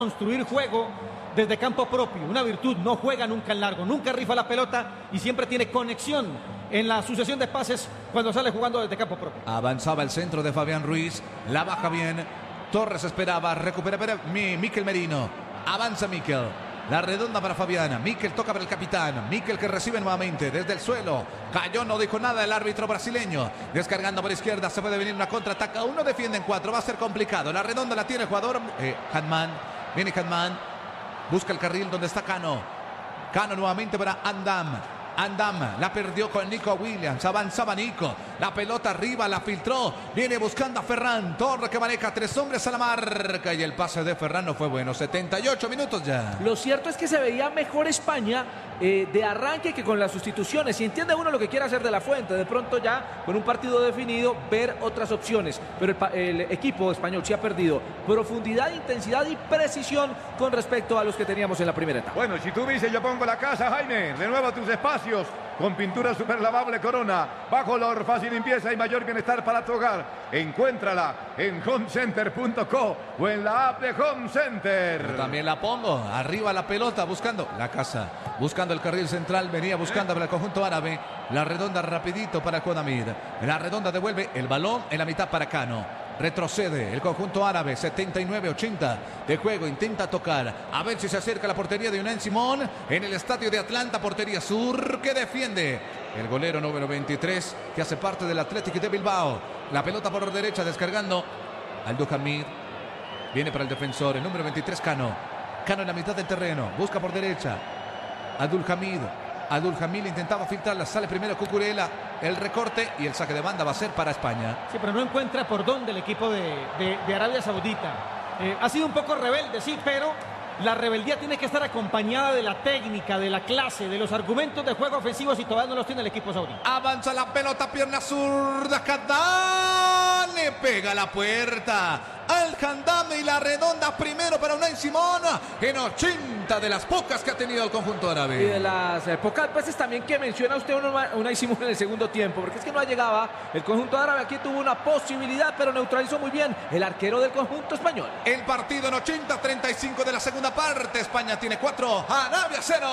construir juego desde campo propio, una virtud. No juega nunca en largo, nunca rifa la pelota y siempre tiene conexión en la sucesión de pases cuando sale jugando desde campo propio. Avanzaba el centro de Fabián Ruiz, la baja bien, Torres esperaba, recupera Mikel Merino, avanza Mikel, la redonda para Fabián, Mikel toca para el capitán, Mikel que recibe nuevamente desde el suelo, cayó, no dijo nada el árbitro brasileño, descargando por izquierda, se puede venir una contraataca, uno defiende en cuatro, va a ser complicado, la redonda la tiene el jugador, Handman, viene Handman, busca el carril donde está Cano, Cano nuevamente para Andam, la perdió con Nico Williams, avanzaba Nico, la pelota arriba, la filtró, viene buscando a Ferran Torres que maneja 3 hombres a la marca y el pase de Ferran no fue bueno, 78 minutos ya. Lo cierto es que se veía mejor España de arranque que con las sustituciones, y entiende uno lo que quiere hacer de la Fuente, de pronto ya con un partido definido ver otras opciones, pero el equipo español sí ha perdido profundidad, intensidad y precisión con respecto a los que teníamos en la primera etapa. Bueno, si tú dices yo pongo la casa, Jaime, renueva tus espacios con pintura super lavable Corona, bajo olor, fácil limpieza y mayor bienestar para tu hogar. Encuéntrala en homecenter.co o en la app de Home Center. Pero también la pongo, arriba la pelota, buscando la casa, buscando el carril central, venía buscando para el conjunto árabe, la redonda rapidito para Kodamir, la redonda devuelve el balón en la mitad para Cano. Retrocede el conjunto árabe, 79-80 de juego, intenta tocar, a ver si se acerca a la portería de Unai Simón en el estadio de Atlanta, portería sur, que defiende el golero número 23, que hace parte del Athletic de Bilbao. La pelota por derecha, descargando Abdulhamid, viene para el defensor, el número 23, Cano en la mitad del terreno, busca por derecha, Abdulhamid intentaba filtrarla, sale primero Cucurella, el recorte y el saque de banda va a ser para España. Sí, pero no encuentra por dónde el equipo de Arabia Saudita. Ha sido un poco rebelde, sí, pero la rebeldía tiene que estar acompañada de la técnica, de la clase, de los argumentos de juego ofensivos y todavía no los tiene el equipo saudí. Avanza la pelota, pierna zurda, Handam le pega la puerta. Al Handam y la redonda primero para Unai Simón en 80 de las pocas que ha tenido el conjunto árabe. Y de las pocas veces también que menciona usted Unai Simón en el segundo tiempo, porque es que no llegaba el conjunto árabe, aquí tuvo una posibilidad pero neutralizó muy bien el arquero del conjunto español. El partido en 80-35 de la segunda parte, España tiene 4, Arabia 0.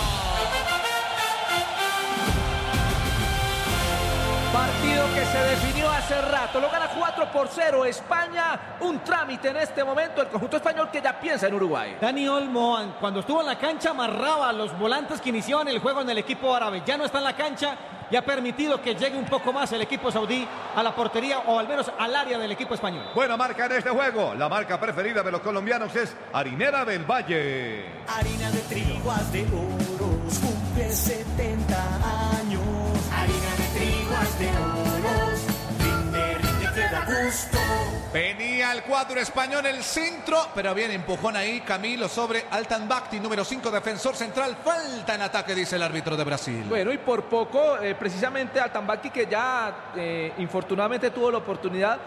Partido que se definió hace rato, lo gana 4-0 España, un trámite en este momento el conjunto español que ya piensa en Uruguay. Dani Olmo, cuando estuvo en la cancha, amarraba a los volantes que iniciaban el juego en el equipo árabe. Ya no está en la cancha y ha permitido que llegue un poco más el equipo saudí a la portería o al menos al área del equipo español. Buena marca en este juego. La marca preferida de los colombianos es Harinera del Valle. Harina de trigo de Oros, cumple 70 años. Harina de trigo de Oros, rinde, queda gusto. Venía el cuadro español en el centro, pero bien empujón ahí Camilo sobre Altan Bakti, número 5, defensor central. Falta en ataque, dice el árbitro de Brasil. Bueno, y por poco, precisamente Altan Bakti, que ya infortunadamente tuvo la oportunidad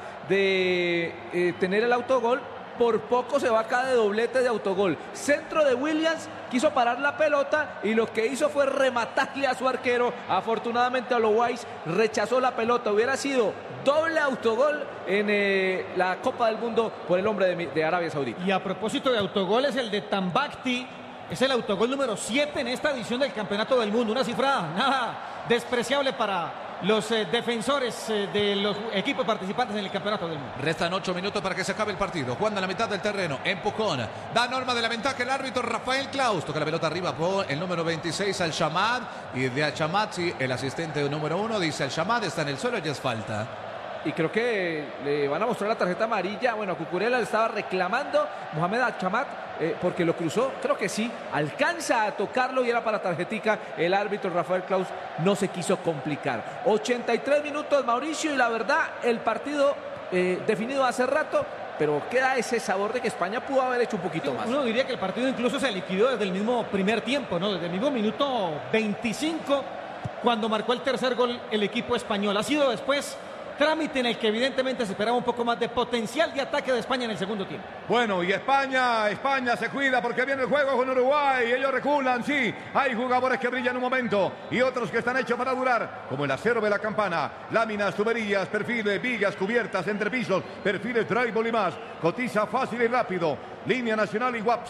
de tener el autogol, por poco se va acá de doblete de autogol. Centro de Williams, quiso parar la pelota y lo que hizo fue rematarle a su arquero. Afortunadamente Alois rechazó la pelota. Hubiera sido doble autogol en la Copa del Mundo por el hombre de Arabia Saudita. Y a propósito de autogoles, el de Tambakti es el autogol número 7 en esta edición del Campeonato del Mundo. Una cifra nada despreciable para los defensores de los equipos participantes en el Campeonato del Mundo. Restan 8 minutos para que se acabe el partido. Jugando a la mitad del terreno, empujón, da norma de la ventaja el árbitro Rafael Claus. Toca la pelota arriba por el número 26 Al Shamad. Y de Al Shamad, sí, el asistente número 1 dice Al Shamad está en el suelo y es falta. Y creo que le van a mostrar la tarjeta amarilla. Bueno, a Cucurella le estaba reclamando Mohamed Al-Chamat porque lo cruzó. Creo que sí, alcanza a tocarlo y era para tarjetica. El árbitro Rafael Claus no se quiso complicar. 83 minutos, Mauricio, y la verdad, el partido definido hace rato, pero queda ese sabor de que España pudo haber hecho un poquito más. Uno diría que el partido incluso se liquidó desde el mismo primer tiempo, ¿no? Desde el mismo minuto 25, cuando marcó el tercer gol el equipo español. Ha sido después trámite en el que evidentemente se esperaba un poco más de potencial de ataque de España en el segundo tiempo. Bueno, y España se cuida porque viene el juego con Uruguay. Ellos reculan, sí. Hay jugadores que brillan un momento y otros que están hechos para durar, como el acero de la campana, láminas, tuberías, perfiles, vigas, cubiertas, entrepisos, perfiles, drywall y más. Cotiza fácil y rápido. Línea Nacional y WhatsApp